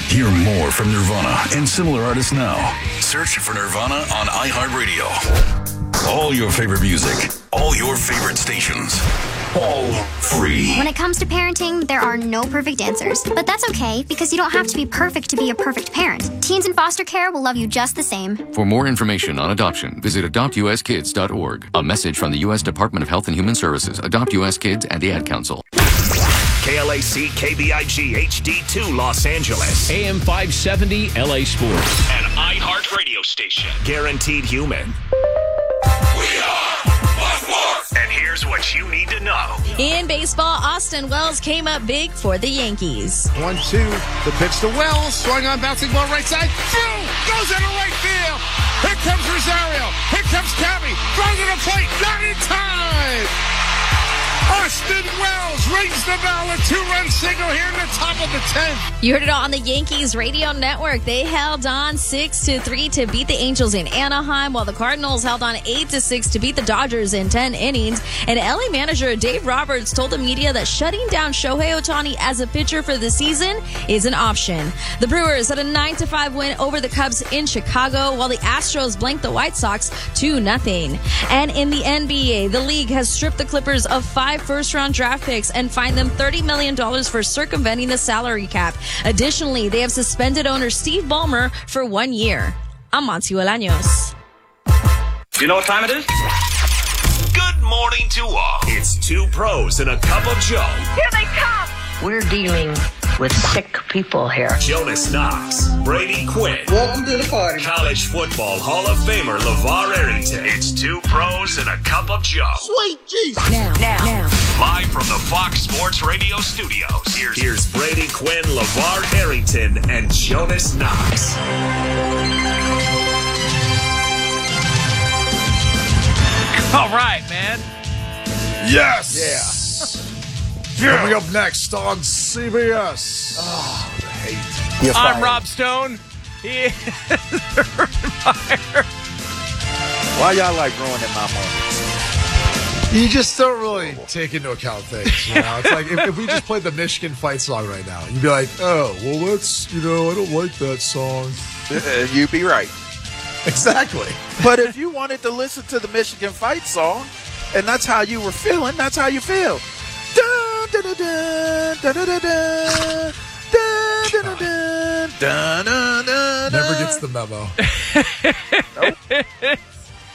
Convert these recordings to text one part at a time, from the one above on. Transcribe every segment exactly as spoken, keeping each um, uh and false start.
Hear more from Nirvana and similar artists now. Search for Nirvana on iHeartRadio. All your favorite music, all your favorite stations, all free. When it comes to parenting, there are no perfect answers. But that's okay, because you don't have to be perfect to be a perfect parent. Teens in foster care will love you just the same. For more information on adoption, visit adopt u s kids dot org. A message from the U S Department of Health and Human Services, Adopt U S Kids, and the Ad Council. K L A C K B I G H D two Los Angeles. A M five seventy L A Sports. An iHeart radio station. Guaranteed human. We are Fox. And here's what you need to know. In baseball, Austin Wells came up big for the Yankees. One, two, the pitch to Wells. Swung on, bouncing ball right side. Through! Goes into right field. Here comes Rosario. Here comes Cabby. Throws to the plate. Not in time. Austin Wells rings the bell. A two-run single here in the top of the tenth. You heard it all on the Yankees radio network. They held on six to three to beat the Angels in Anaheim, while the Cardinals held on eight to six to beat the Dodgers in ten innings. And L A manager Dave Roberts told the media that shutting down Shohei Ohtani as a pitcher for the season is an option. The Brewers had a nine to five win over the Cubs in Chicago, while the Astros blanked the White Sox two nothing. And in the N B A, the league has stripped the Clippers of five first-round draft picks and fined them thirty million dollars for circumventing the salary cap. Additionally, they have suspended owner Steve Ballmer for one year. I'm Monty Olaños. You know what time it is? Good morning to all. It's two pros and a cup of Joe. Here they come. We're dealing with sick people here. Jonas Knox, Brady Quinn. Welcome to the party. College football Hall of Famer LeVar Arrington. It's two pros and a cup of Joe. Sweet Jesus. Now, now, now. Live from the Fox Sports Radio studios. Here's, here's Brady Quinn, LeVar Arrington, and Jonas Knox. All right, man. Yes. Yeah. Yeah. Coming up next on C B S. Oh, the hate. You're I'm fired. Rob Stone. He is Why y'all like ruining my moments? You just don't really take into account things. You know? It's like if, if we just played the Michigan fight song right now, you'd be like, oh, well, let's, you know, I don't like that song. Uh, you'd be right. Exactly. But if you wanted to listen to the Michigan fight song, and that's how you were feeling, that's how you feel. Dun, dun, dun, dun, dun, dun, dun, dun, dun, dun, dun, dun, dun. Never gets the memo. Nope.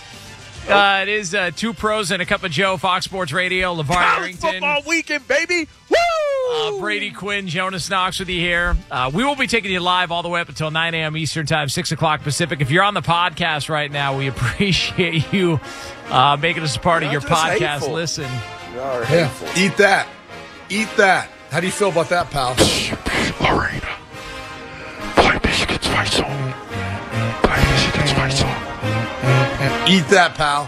Uh, it is uh, two pros and a cup of Joe, Fox Sports Radio, LeVar College Arrington. football weekend, baby. Woo! Uh, Brady Quinn, Jonas Knox with you here. Uh, we will be taking you live all the way up until nine a.m. Eastern Time, six o'clock Pacific. If you're on the podcast right now, we appreciate you uh, making us a part You're of your podcast hateful. Listen. You are Yeah. hateful. Eat that. Eat that. How do you feel about that, pal? Lorena. Play Michigan's fight song. Play Michigan's fight song. Eat that, pal.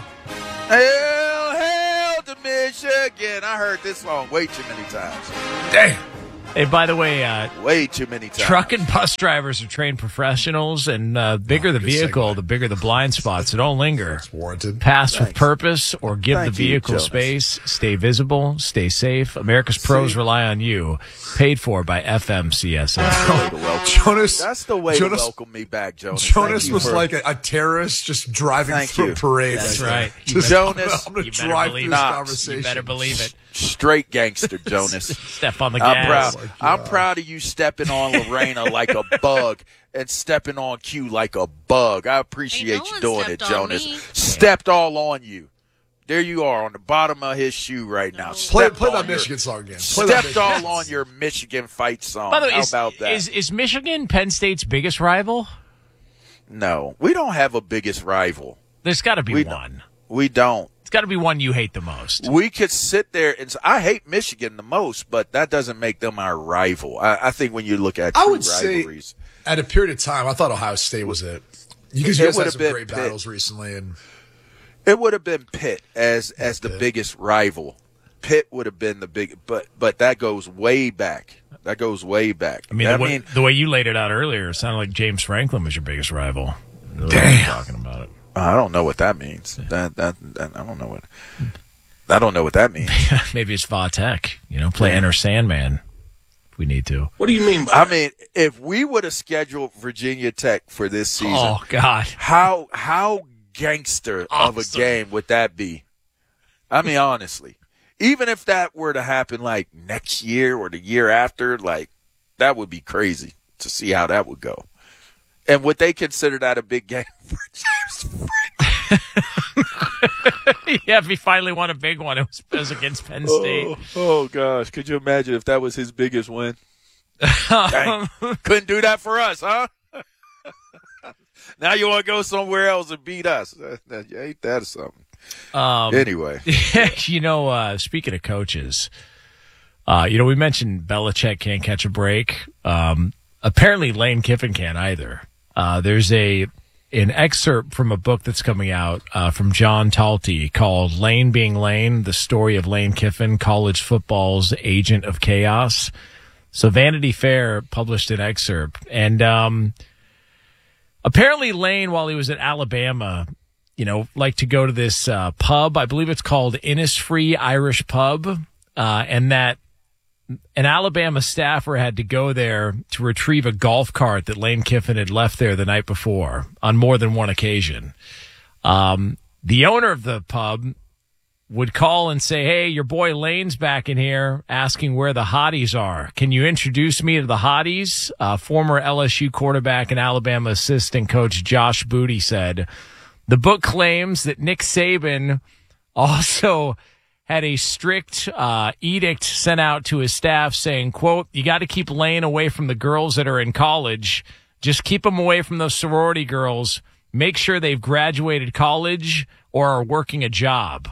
Hail, hail to Michigan. I heard this song way too many times. Damn. Hey, by the way, uh, Way too many times. truck and bus drivers are trained professionals, and uh, bigger Oh, the good vehicle, segue. the bigger the blind spots. So don't linger. It's warranted. Pass with Thanks. purpose or give Thank the you, vehicle Jonas. space. Stay visible. Stay safe. America's pros See? rely on you. Paid for by F M C S N. That's the way to welcome, Jonas, That's the way Jonas, to welcome me back, Jonas. Jonas Thank you was for- like a, a terrorist just driving Thank through you. a parade. That's like right. that. Just, Jonas, I'm going you to better drive believe through it. this Knox, conversation. You better believe it. straight gangster, Jonas. Step on the I'm gas. proud. Oh my I'm God. proud of you stepping on Lorena like a bug and stepping on Q like a bug. I appreciate Ain't no you one doing it, stepped on Jonas. me. Stepped all on you. There you are on the bottom of his shoe right now. Play, Stepped play on that your- Michigan song again. Play that Stepped Michigan. all on your Michigan fight song. By the way, How is, about that? is is Michigan Penn State's biggest rival? no, we don't have a biggest rival. There's got to be We- one. We don't. It's got to be one you hate the most. We could sit there and say, I hate Michigan the most, but that doesn't make them our rival. I, I think when you look at I true would say rivalries, at a period of time, I thought Ohio State was it. You guys It had would've some been great Pitt. battles recently, and it would have been Pitt as as the Pitt. biggest rival. Pitt would have been the big, but but that goes way back. That goes way back. I mean, I the, way, mean, the way you laid it out earlier, it sounded like James Franklin was your biggest rival. Really Damn. talking about it. I don't know what that means. That, that that I don't know what. I don't know what that means. Maybe it's Va Tech. You know, play Enter Sandman. if we need to. What do you mean by I mean, if we would have scheduled Virginia Tech for this season, Oh, God. how how gangster of a Awesome. game would that be? I mean, honestly, even if that were to happen like next year or the year after, like that would be crazy to see how that would go. And would they consider that a big game for James Franklin? Yeah, if he finally won a big one, it was, it was against Penn State. Oh, oh, gosh. Could you imagine if that was his biggest win? Dang. Couldn't do that for us, huh? Now you want to go somewhere else and beat us. Ain't that something? Um, Anyway. you know, uh, speaking of coaches, uh, you know, we mentioned Belichick can't catch a break. Um, apparently Lane Kiffin can't either. Uh, there's a an excerpt from a book that's coming out uh, from John Talty called Lane Being Lane, the story of Lane Kiffin, college football's agent of chaos. So Vanity Fair published an excerpt. And um, apparently Lane, while he was at Alabama, you know, liked to go to this uh, pub. I believe it's called Innisfree Irish Pub. Uh, and that an Alabama staffer had to go there to retrieve a golf cart that Lane Kiffin had left there the night before on more than one occasion. Um, the owner of the pub would call and say, hey, your boy Lane's back in here asking where the hotties are. Can you introduce me to the hotties? Uh, former L S U quarterback and Alabama assistant coach Josh Booty said. The book claims that Nick Saban also had a strict uh, edict sent out to his staff saying, quote, you got to keep Lane away from the girls that are in college. Just keep them away from those sorority girls. Make sure they've graduated college or are working a job.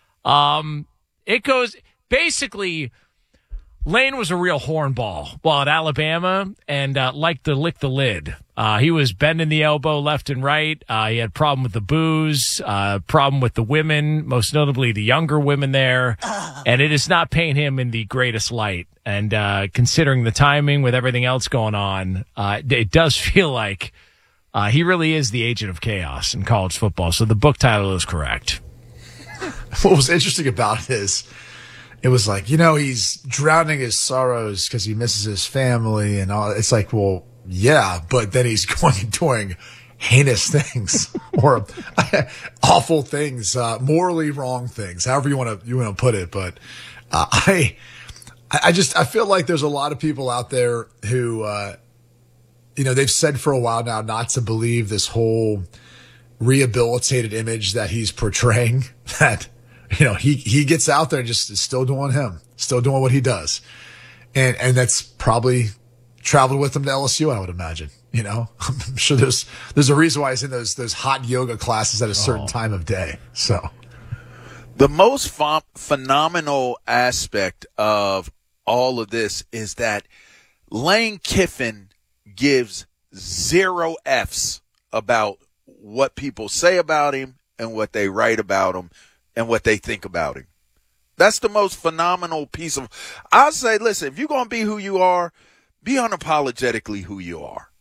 Um, it goes basically, Lane was a real hornball while at Alabama and uh, liked to lick the lid. Uh, he was bending the elbow left and right. Uh, he had a problem with the booze, uh, problem with the women, most notably the younger women there. And it is not painting him in the greatest light. And uh, considering the timing with everything else going on, uh, it does feel like uh, he really is the agent of chaos in college football. So the book title is correct. What was interesting about it is it was like, you know, he's drowning his sorrows because he misses his family and all. It's like, well, yeah, but then he's going and doing heinous things or awful things, uh, morally wrong things, however you want to, you want to put it. But, uh, I, I just, I feel like there's a lot of people out there who, uh, you know, they've said for a while now not to believe this whole rehabilitated image that he's portraying, that, you know, he, he gets out there and just is still doing him, still doing what he does. And, and that's probably traveled with him to L S U, I would imagine. You know, I'm sure there's, there's a reason why he's in those, those hot yoga classes at a certain oh. time of day. So the most ph- phenomenal aspect of all of this is that Lane Kiffin gives zero F's about what people say about him and what they write about him and what they think about him. That's the most phenomenal piece of, I'll say, listen, if you're going to be who you are, be unapologetically who you are.